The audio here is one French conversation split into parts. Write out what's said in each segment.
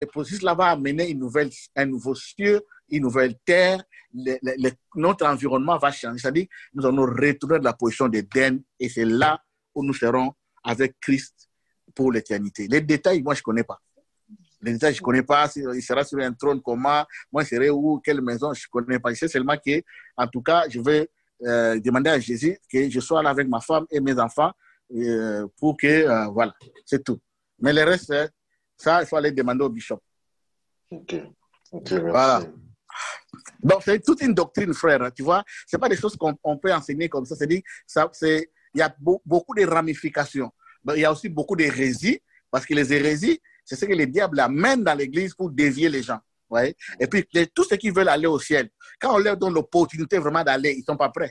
ce processus-là va amener un nouveau ciel, une nouvelle terre. Notre environnement va changer. C'est-à-dire nous allons retourner de la position d'Éden et c'est là où nous serons avec Christ pour l'éternité. Les détails, moi, je ne connais pas. Les détails, je ne connais pas. Il sera sur un trône, comment, moi, je serai où, quelle maison, je ne connais pas. Je sais seulement que, en tout cas, je vais demander à Jésus que je sois là avec ma femme et mes enfants pour que, voilà, c'est tout. Mais le reste, ça, il faut aller demander au bishop. Ok, merci. Voilà. Donc, c'est toute une doctrine, frère. Tu vois, ce n'est pas des choses qu'on peut enseigner comme ça. C'est-à-dire, il y a beaucoup de ramifications. Donc, il y a aussi beaucoup d'hérésies, parce que les hérésies, c'est ce que le diable amène dans l'église pour dévier les gens. Ouais. Et puis, tous ceux qui veulent aller au ciel, quand on leur donne l'opportunité vraiment d'aller, ils ne sont pas prêts.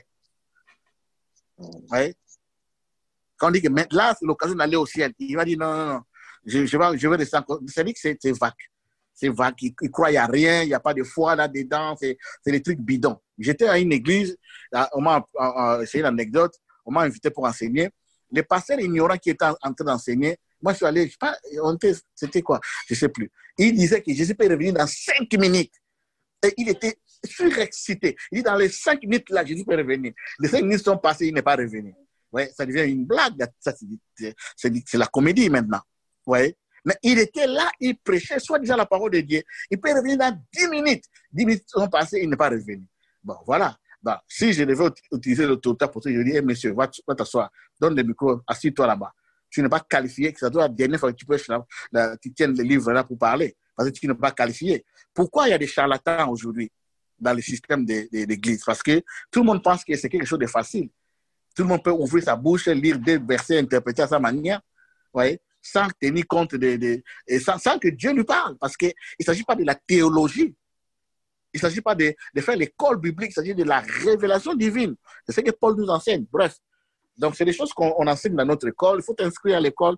Ouais. Quand on dit que là, c'est l'occasion d'aller au ciel, il va dire non, je vais rester encore. C'est-à-dire que c'est vague. C'est vague. Ils ne croient à rien, il n'y a pas de foi là-dedans, c'est des trucs bidons. J'étais à une église, c'est une anecdote, on m'a invité pour enseigner. Les pasteurs ignorants qui étaient en train d'enseigner, moi, je suis allé, je sais pas, c'était quoi, je ne sais plus. Il disait que Jésus peut revenir dans 5 minutes. Et il était surexcité. Il dit dans les 5 minutes là, Jésus peut revenir. Les 5 minutes sont passées, il n'est pas revenu. Ouais, ça devient une blague. C'est la comédie maintenant. Ouais. Mais il était là, il prêchait soi-disant la parole de Dieu. Il peut revenir dans 10 minutes. 10 minutes sont passées, il n'est pas revenu. Bon, voilà. Bon, si je devais utiliser l'autorité pour ça, je dis, hey, monsieur, va t'asseoir, donne le micro, assis-toi là-bas. Tu n'es pas qualifié, que ça doit être la dernière fois que tu tiennes le livre là pour parler, parce que tu n'es pas qualifié. Pourquoi il y a des charlatans aujourd'hui dans le système de l'église? Parce que tout le monde pense que c'est quelque chose de facile. Tout le monde peut ouvrir sa bouche, lire des versets, interpréter à sa manière, ouais, sans tenir compte et sans que Dieu lui parle. Parce qu'il ne s'agit pas de la théologie. Il ne s'agit pas de faire l'école biblique, il s'agit de la révélation divine. C'est ce que Paul nous enseigne. Bref. Donc, c'est des choses qu'on enseigne dans notre école. Il faut t'inscrire à l'école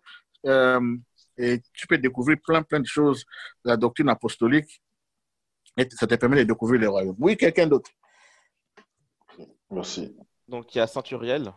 et tu peux découvrir plein de choses de la doctrine apostolique et ça te permet de découvrir le royaume. Oui, quelqu'un d'autre? Merci. Donc, il y a Saint-Uriel.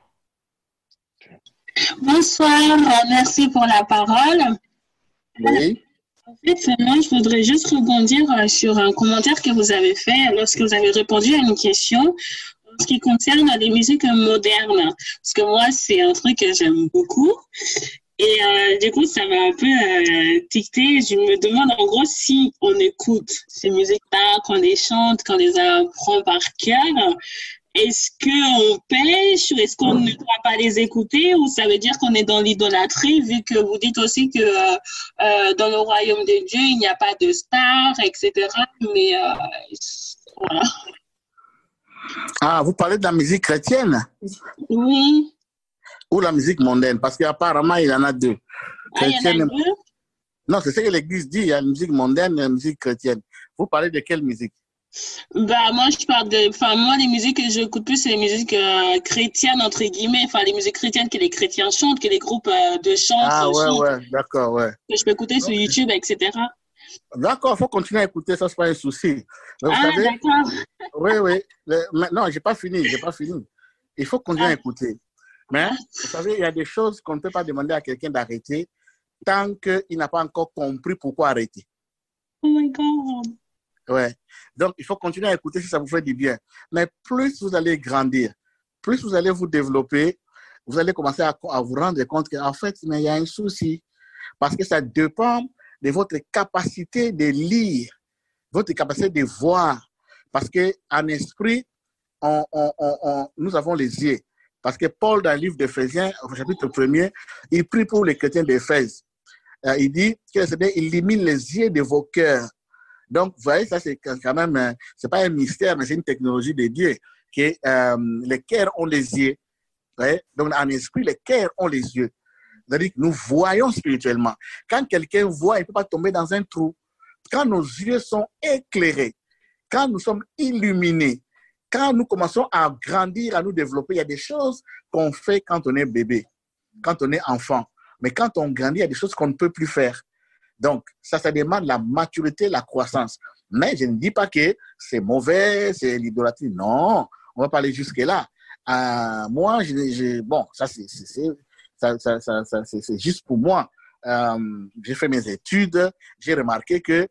Bonsoir, merci pour la parole. Oui. En fait, moi, je voudrais juste rebondir sur un commentaire que vous avez fait lorsque vous avez répondu à une question en ce qui concerne les musiques modernes. Parce que moi, c'est un truc que j'aime beaucoup. Et du coup, ça m'a un peu ticté. Je me demande en gros si on écoute ces musiques-là, qu'on les chante, qu'on les apprend par cœur. Est-ce qu'on pêche ou est-ce qu'on ne doit pas les écouter ou ça veut dire qu'on est dans l'idolâtrie vu que vous dites aussi que dans le royaume de Dieu, il n'y a pas de stars, etc. Mais voilà. Ah, vous parlez de la musique chrétienne? Oui. Ou la musique mondaine? Parce qu'apparemment, il y en a deux. Chrétienne, il y en a deux? Non, c'est ce que l'Église dit. Il y a la musique mondaine et la musique chrétienne. Vous parlez de quelle musique? Bah, moi, je parle moi, les musiques que j'écoute plus, c'est les musiques chrétiennes, entre guillemets. Enfin, les musiques chrétiennes que les chrétiens chantent, que les groupes de chant chantent. Ouais, d'accord, ouais. Que je peux écouter sur YouTube, etc. D'accord, il faut continuer à écouter, ça, c'est pas un souci. Mais vous savez, d'accord. Oui. Non, j'ai pas fini. Il faut continuer à écouter. Mais, vous savez, il y a des choses qu'on ne peut pas demander à quelqu'un d'arrêter tant qu'il n'a pas encore compris pourquoi arrêter. Oh my God. Ouais. Donc, il faut continuer à écouter si ça vous fait du bien. Mais plus vous allez grandir, plus vous allez vous développer, vous allez commencer à vous rendre compte qu'en fait, mais il y a un souci. Parce que ça dépend de votre capacité de lire, votre capacité de voir. Parce qu'en esprit, nous avons les yeux. Parce que Paul, dans le livre d'Éphésiens, au chapitre 1er, il prie pour les chrétiens d'Éphèse. Il dit qu'il illumine les yeux de vos cœurs. Donc, vous voyez, ça, c'est quand même, c'est pas un mystère, mais c'est une technologie de Dieu, que les cœurs ont les yeux. Donc, en esprit, les cœurs ont les yeux. C'est-à-dire que nous voyons spirituellement. Quand quelqu'un voit, il ne peut pas tomber dans un trou. Quand nos yeux sont éclairés, quand nous sommes illuminés, quand nous commençons à grandir, à nous développer, il y a des choses qu'on fait quand on est bébé, quand on est enfant. Mais quand on grandit, il y a des choses qu'on ne peut plus faire. Donc, ça demande la maturité, la croissance. Mais je ne dis pas que c'est mauvais, c'est l'idolâtrie. Non, on va pas aller jusque-là. Moi, bon, ça c'est juste pour moi. J'ai fait mes études, j'ai remarqué que